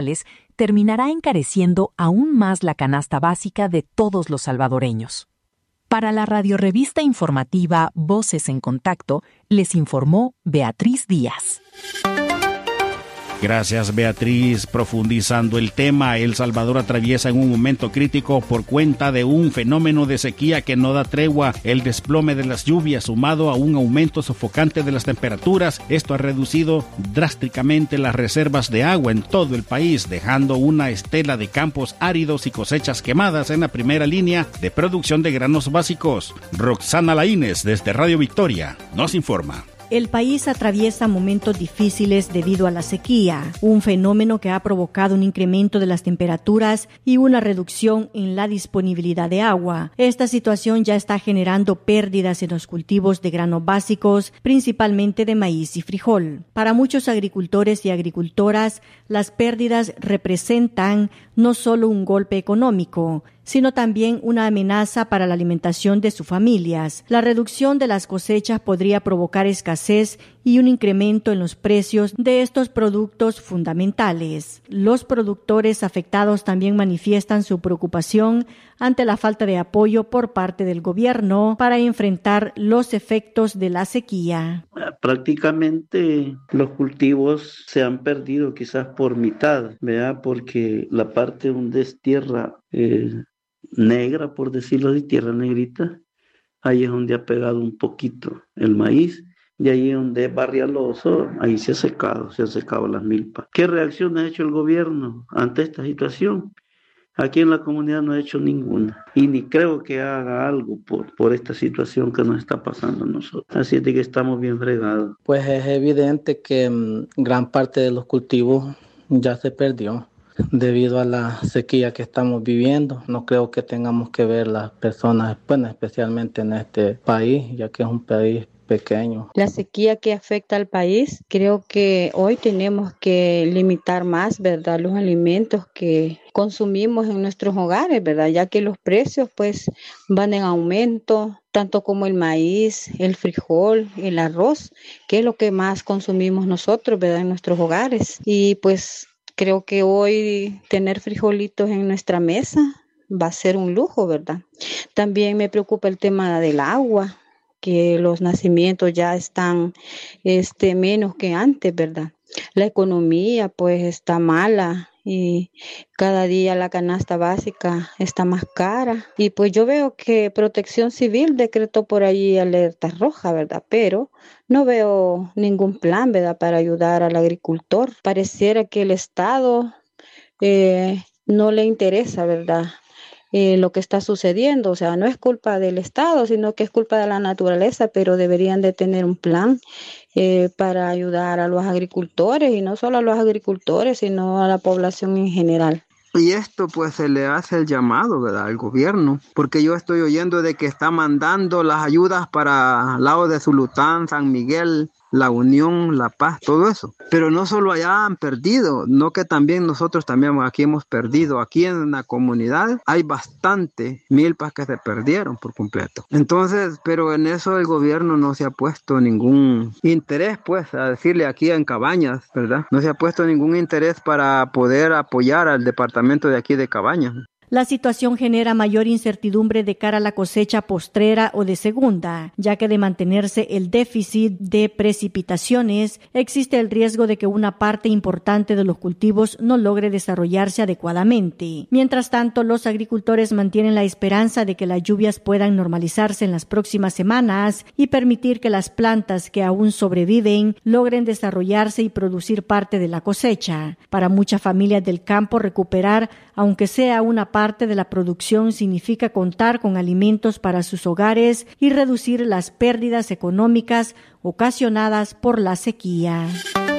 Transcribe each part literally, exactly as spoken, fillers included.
renovables terminará encareciendo aún más la canasta básica de todos los salvadoreños. Para la radiorevista informativa Voces en Contacto, les informó Beatriz Díaz. Gracias, Beatriz. Profundizando el tema, El Salvador atraviesa en un momento crítico por cuenta de un fenómeno de sequía que no da tregua. El desplome de las lluvias, sumado a un aumento sofocante de las temperaturas, esto ha reducido drásticamente las reservas de agua en todo el país, dejando una estela de campos áridos y cosechas quemadas en la primera línea de producción de granos básicos. Roxana Laínez, desde Radio Victoria, nos informa. El país atraviesa momentos difíciles debido a la sequía, un fenómeno que ha provocado un incremento de las temperaturas y una reducción en la disponibilidad de agua. Esta situación ya está generando pérdidas en los cultivos de granos básicos, principalmente de maíz y frijol. Para muchos agricultores y agricultoras, las pérdidas representan no solo un golpe económico, sino también una amenaza para la alimentación de sus familias. La reducción de las cosechas podría provocar escasez y un incremento en los precios de estos productos fundamentales. Los productores afectados también manifiestan su preocupación ante la falta de apoyo por parte del gobierno para enfrentar los efectos de la sequía. Prácticamente los cultivos se han perdido quizás por mitad, ¿verdad? Porque la parte donde es tierra eh, negra, por decirlo de tierra negrita, ahí es donde ha pegado un poquito el maíz, y ahí donde es barrialoso, ahí se ha secado, se ha secado las milpas. ¿Qué reacción ha hecho el gobierno ante esta situación? Aquí en la comunidad no ha hecho ninguna, y ni creo que haga algo por, por esta situación que nos está pasando a nosotros. Así es de que estamos bien fregados. Pues es evidente que um, gran parte de los cultivos ya se perdió debido a la sequía que estamos viviendo. No creo que tengamos que ver las personas, bueno, especialmente en este país, ya que es un país pequeño. La sequía que afecta al país, creo que hoy tenemos que limitar más, ¿verdad?, los alimentos que consumimos en nuestros hogares, ¿verdad?, ya que los precios pues van en aumento, tanto como el maíz, el frijol, el arroz, que es lo que más consumimos nosotros, ¿verdad?, en nuestros hogares. Y pues creo que hoy tener frijolitos en nuestra mesa va a ser un lujo, ¿verdad? También me preocupa el tema del agua, que los nacimientos ya están este, menos que antes, ¿verdad? La economía pues está mala y cada día la canasta básica está más cara. Y pues yo veo que Protección Civil decretó por allí alerta roja, ¿verdad? Pero no veo ningún plan, ¿verdad?, para ayudar al agricultor. Pareciera que el Estado eh, no le interesa, ¿verdad?, Eh, lo que está sucediendo. O sea, no es culpa del Estado, sino que es culpa de la naturaleza, pero deberían de tener un plan eh, para ayudar a los agricultores, y no solo a los agricultores, sino a la población en general. Y esto pues se le hace el llamado, ¿verdad?, al gobierno, porque yo estoy oyendo de que está mandando las ayudas para el lado de Zulután, San Miguel, La Unión, La Paz, todo eso. Pero no solo allá han perdido, no que también nosotros también aquí hemos perdido. Aquí en la comunidad hay bastante milpas que se perdieron por completo. Entonces, pero en eso el gobierno no se ha puesto ningún interés, pues, a decirle aquí en Cabañas, ¿verdad? No se ha puesto ningún interés para poder apoyar al departamento de aquí de Cabañas. La situación genera mayor incertidumbre de cara a la cosecha postrera o de segunda, ya que de mantenerse el déficit de precipitaciones, existe el riesgo de que una parte importante de los cultivos no logre desarrollarse adecuadamente. Mientras tanto, los agricultores mantienen la esperanza de que las lluvias puedan normalizarse en las próximas semanas y permitir que las plantas que aún sobreviven logren desarrollarse y producir parte de la cosecha. Para muchas familias del campo, recuperar, aunque sea una parte de la producción, significa contar con alimentos para sus hogares y reducir las pérdidas económicas ocasionadas por la sequía.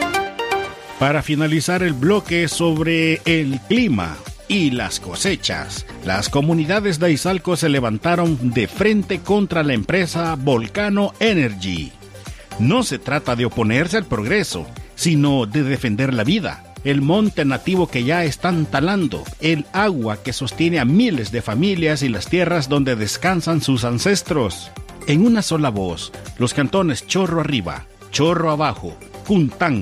Para finalizar el bloque sobre el clima y las cosechas, las comunidades de Izalco se levantaron de frente contra la empresa Volcano Energy. No se trata de oponerse al progreso, sino de defender la vida, el monte nativo que ya están talando, el agua que sostiene a miles de familias y las tierras donde descansan sus ancestros. En una sola voz, los cantones Chorro Arriba, Chorro Abajo, Cuntán,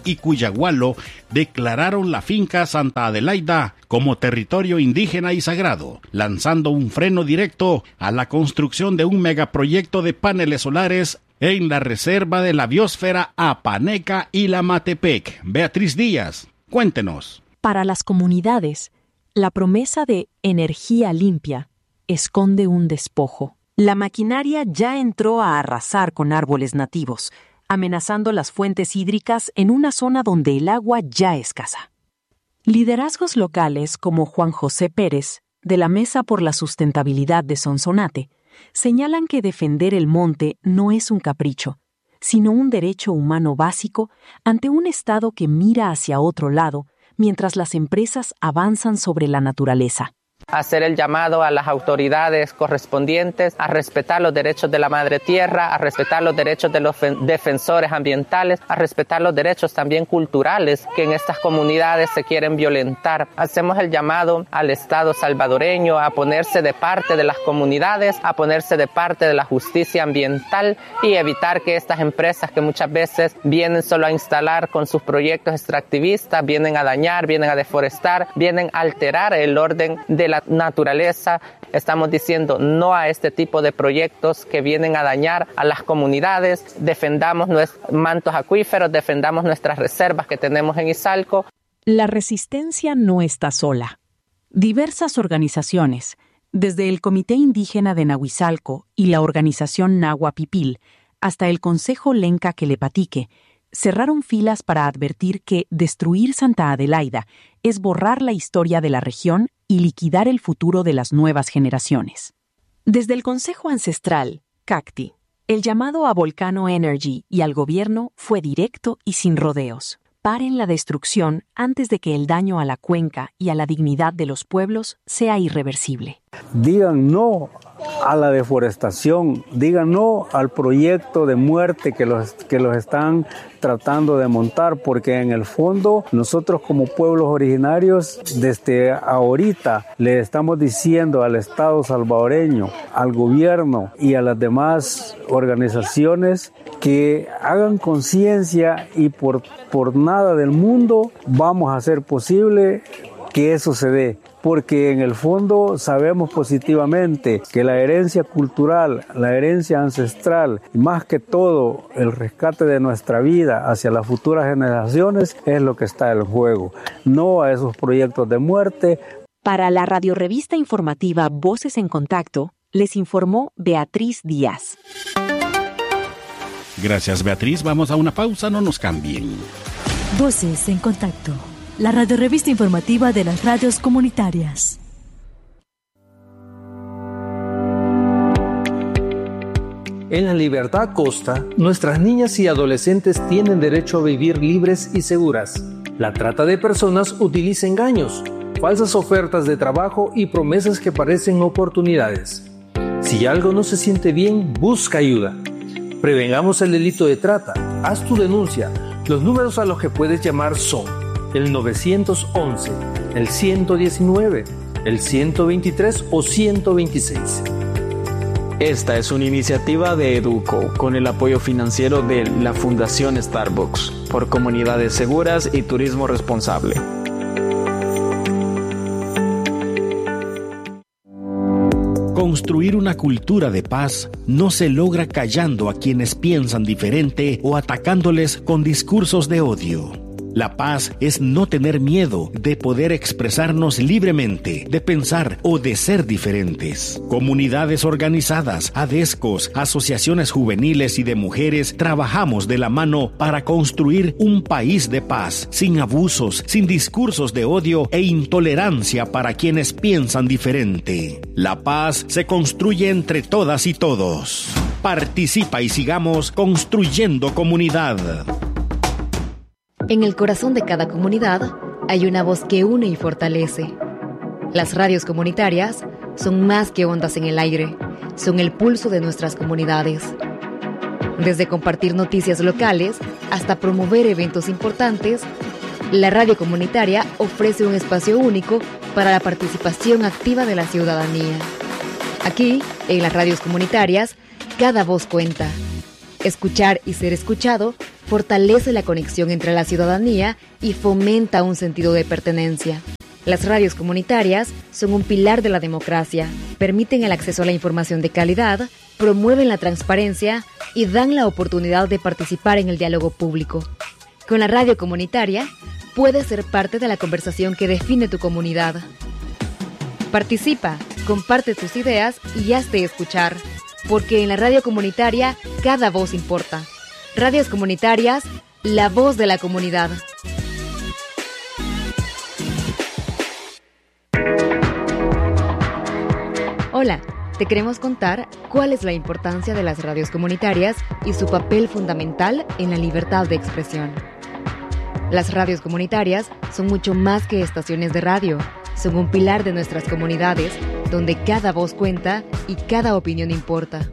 y Cuyagualo declararon la finca Santa Adelaida como territorio indígena y sagrado, lanzando un freno directo a la construcción de un megaproyecto de paneles solares en la reserva de la biosfera Apaneca y la Matepec. Beatriz Díaz, cuéntenos. Para las comunidades, la promesa de energía limpia esconde un despojo. La maquinaria ya entró a arrasar con árboles nativos, amenazando las fuentes hídricas en una zona donde el agua ya es escasa. Liderazgos locales como Juan José Pérez, de la Mesa por la Sustentabilidad de Sonsonate, señalan que defender el monte no es un capricho, sino un derecho humano básico ante un Estado que mira hacia otro lado mientras las empresas avanzan sobre la naturaleza. Hacer el llamado a las autoridades correspondientes a respetar los derechos de la madre tierra, a respetar los derechos de los defensores ambientales, a respetar los derechos también culturales que en estas comunidades se quieren violentar. Hacemos el llamado al Estado salvadoreño a ponerse de parte de las comunidades, a ponerse de parte de la justicia ambiental y evitar que estas empresas que muchas veces vienen solo a instalar con sus proyectos extractivistas, vienen a dañar, vienen a deforestar, vienen a alterar el orden de la naturaleza. Estamos diciendo no a este tipo de proyectos que vienen a dañar a las comunidades. Defendamos nuestros mantos acuíferos, defendamos nuestras reservas que tenemos en Izalco. La resistencia no está sola. Diversas organizaciones, desde el Comité Indígena de Nahuizalco y la organización Nahua Pipil hasta el Consejo Lenca Quelepatique, cerraron filas para advertir que destruir Santa Adelaida es borrar la historia de la región y liquidar el futuro de las nuevas generaciones. Desde el Consejo Ancestral, CACTI, el llamado a Volcano Energy y al gobierno fue directo y sin rodeos. Paren la destrucción antes de que el daño a la cuenca y a la dignidad de los pueblos sea irreversible. Digan no a la deforestación, digan no al proyecto de muerte que los, que los están tratando de montar, porque en el fondo nosotros como pueblos originarios desde ahorita le estamos diciendo al Estado salvadoreño, al gobierno y a las demás organizaciones que hagan conciencia y por, por nada del mundo vamos a hacer posible que eso se dé. Porque en el fondo sabemos positivamente que la herencia cultural, la herencia ancestral y más que todo el rescate de nuestra vida hacia las futuras generaciones es lo que está en juego, no a esos proyectos de muerte. Para la radiorevista informativa Voces en Contacto, les informó Beatriz Díaz. Gracias, Beatriz. Vamos a una pausa, no nos cambien. Voces en Contacto, la radiorevista informativa de las radios comunitarias. En la Libertad Costa, nuestras niñas y adolescentes tienen derecho a vivir libres y seguras. La trata de personas utiliza engaños, falsas ofertas de trabajo y promesas que parecen oportunidades. Si algo no se siente bien, busca ayuda. Prevengamos el delito de trata. Haz tu denuncia. Los números a los que puedes llamar son el nueve once, el ciento diecinueve, el ciento veintitrés o ciento veintiséis. Esta es una iniciativa de Educo con el apoyo financiero de la Fundación Starbucks por comunidades seguras y turismo responsable. Construir una cultura de paz no se logra callando a quienes piensan diferente o atacándoles con discursos de odio. La paz es no tener miedo de poder expresarnos libremente, de pensar o de ser diferentes. Comunidades organizadas, ADESCOS, asociaciones juveniles y de mujeres trabajamos de la mano para construir un país de paz, sin abusos, sin discursos de odio e intolerancia para quienes piensan diferente. La paz se construye entre todas y todos. Participa y sigamos construyendo comunidad. En el corazón de cada comunidad hay una voz que une y fortalece. Las radios comunitarias son más que ondas en el aire, son el pulso de nuestras comunidades. Desde compartir noticias locales hasta promover eventos importantes, la radio comunitaria ofrece un espacio único para la participación activa de la ciudadanía. Aquí, en las radios comunitarias, cada voz cuenta. Escuchar y ser escuchado fortalece la conexión entre la ciudadanía y fomenta un sentido de pertenencia. Las radios comunitarias son un pilar de la democracia, permiten el acceso a la información de calidad, promueven la transparencia y dan la oportunidad de participar en el diálogo público. Con la radio comunitaria, puedes ser parte de la conversación que define tu comunidad. Participa, comparte tus ideas y hazte escuchar, porque en la radio comunitaria cada voz importa. Radios comunitarias, la voz de la comunidad. Hola, te queremos contar cuál es la importancia de las radios comunitarias y su papel fundamental en la libertad de expresión. Las radios comunitarias son mucho más que estaciones de radio, son un pilar de nuestras comunidades, donde cada voz cuenta y cada opinión importa.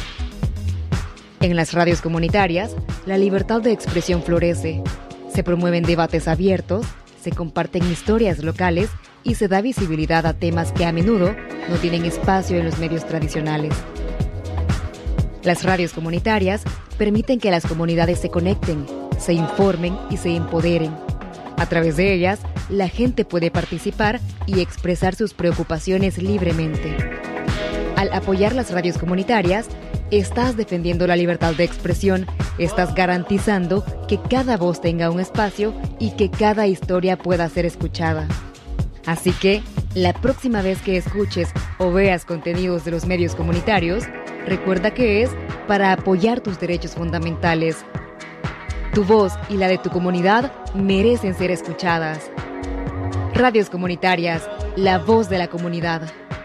En las radios comunitarias, la libertad de expresión florece, se promueven debates abiertos, se comparten historias locales y se da visibilidad a temas que a menudo no tienen espacio en los medios tradicionales. Las radios comunitarias permiten que las comunidades se conecten, se informen y se empoderen. A través de ellas, la gente puede participar y expresar sus preocupaciones libremente. Al apoyar las radios comunitarias, estás defendiendo la libertad de expresión, estás garantizando que cada voz tenga un espacio y que cada historia pueda ser escuchada. Así que, la próxima vez que escuches o veas contenidos de los medios comunitarios, recuerda que es para apoyar tus derechos fundamentales. Tu voz y la de tu comunidad merecen ser escuchadas. Radios comunitarias, la voz de la comunidad.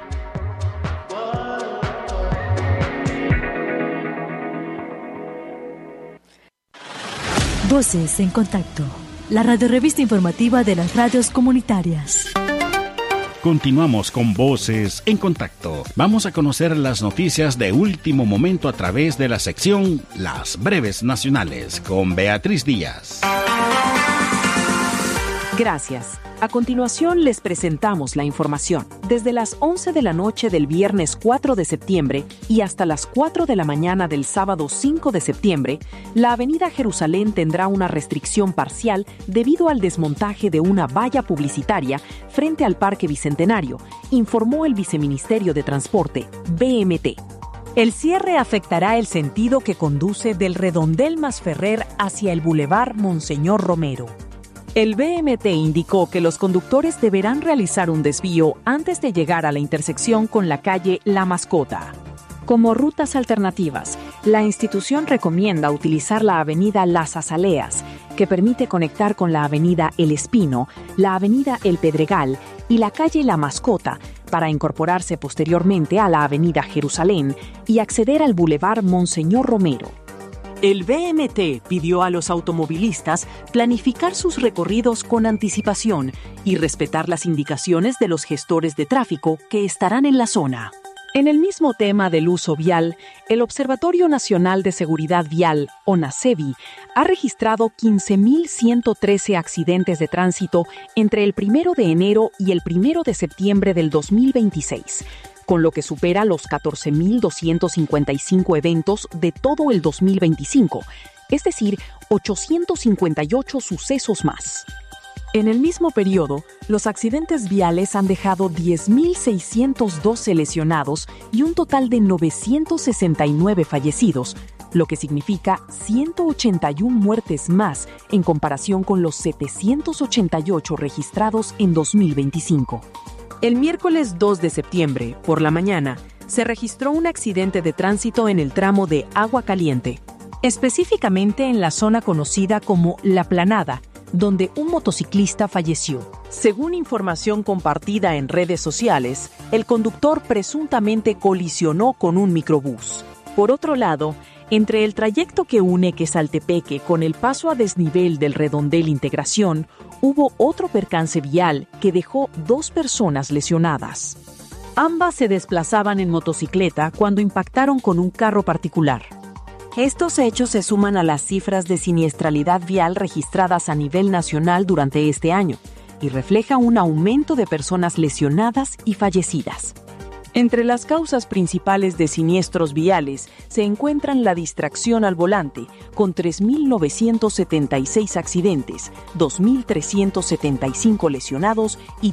Voces en Contacto, la radiorevista informativa de las radios comunitarias. Continuamos con Voces en Contacto. Vamos a conocer las noticias de último momento a través de la sección Las Breves Nacionales con Beatriz Díaz. Gracias. A continuación les presentamos la información. Desde las once de la noche del viernes cuatro de septiembre y hasta las cuatro de la mañana del sábado cinco de septiembre, la avenida Jerusalén tendrá una restricción parcial debido al desmontaje de una valla publicitaria frente al Parque Bicentenario, informó el Viceministerio de Transporte, B M T. El cierre afectará el sentido que conduce del Redondel Masferrer hacia el Boulevard Monseñor Romero. El B M T indicó que los conductores deberán realizar un desvío antes de llegar a la intersección con la calle La Mascota. Como rutas alternativas, la institución recomienda utilizar la avenida Las Azaleas, que permite conectar con la avenida El Espino, la avenida El Pedregal y la calle La Mascota, para incorporarse posteriormente a la avenida Jerusalén y acceder al Boulevard Monseñor Romero. El B M T pidió a los automovilistas planificar sus recorridos con anticipación y respetar las indicaciones de los gestores de tráfico que estarán en la zona. En el mismo tema del uso vial, el Observatorio Nacional de Seguridad Vial, ONACEVI, ha registrado quince mil ciento trece accidentes de tránsito entre el primero de enero y el primero de septiembre del dos mil veintiséis, con lo que supera los catorce mil doscientos cincuenta y cinco eventos de todo el dos mil veinticinco, es decir, ochocientos cincuenta y ocho sucesos más. En el mismo periodo, los accidentes viales han dejado diez mil seiscientos doce lesionados y un total de novecientos sesenta y nueve fallecidos, lo que significa ciento ochenta y una muertes más en comparación con los setecientos ochenta y ocho registrados en dos mil veinticinco. El miércoles dos de septiembre, por la mañana, se registró un accidente de tránsito en el tramo de Agua Caliente, específicamente en la zona conocida como La Planada, donde un motociclista falleció. Según información compartida en redes sociales, el conductor presuntamente colisionó con un microbús. Por otro lado, entre el trayecto que une Quesaltepeque con el paso a desnivel del Redondel Integración, hubo otro percance vial que dejó dos personas lesionadas. Ambas se desplazaban en motocicleta cuando impactaron con un carro particular. Estos hechos se suman a las cifras de siniestralidad vial registradas a nivel nacional durante este año y refleja un aumento de personas lesionadas y fallecidas. Entre las causas principales de siniestros viales se encuentran la distracción al volante, con tres mil novecientos setenta y seis accidentes, dos mil trescientos setenta y cinco lesionados y